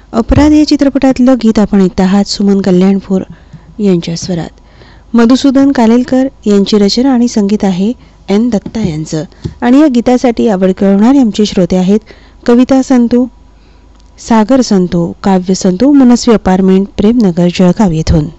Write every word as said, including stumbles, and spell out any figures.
अपराध या चित्रपटातलं गीत आपण ऐकत आहात सुमन कल्याणपूर यांच्या स्वरात. मधुसूदन कालेलकर यांची रचना आणि संगीत आहे एन दत्ता यांचं. आणि या गीतासाठी आवड कळवणारे आमचे श्रोते आहेत कविता संतू, सागर संतू, काव्य संतू, मनस्वी अपार्टमेंट, प्रेमनगर, जळगाव येथून.